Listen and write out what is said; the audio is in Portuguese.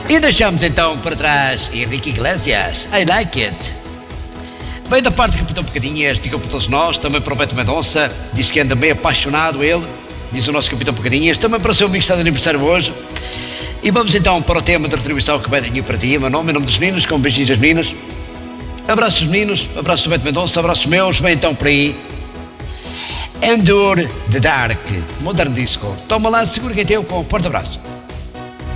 E deixamos então para trás Henrique Iglesias, I Like It. Bem, da parte do Capitão Pecadinhas, diga para todos nós, também para o Beto Mendonça, diz que anda meio apaixonado ele, diz o nosso Capitão Pecadinhas, também para o seu amigo que está de aniversário hoje. E vamos então para o tema da retribuição que vai dar para ti, meu nome, em nome dos meninos, com beijinhos das meninas. Abraços dos meninos, abraços do Beto Mendonça, abraços meus, vem então por aí. Endure the Dark, Modern Disco. Toma lá, segura quem teu com um forte abraço.